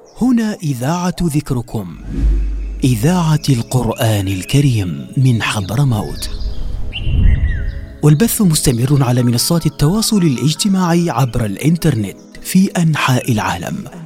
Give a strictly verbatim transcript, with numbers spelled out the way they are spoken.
هنا إذاعة ذكركم، إذاعة القرآن الكريم من حضرموت، والبث مستمر على منصات التواصل الاجتماعي عبر الإنترنت في أنحاء العالم.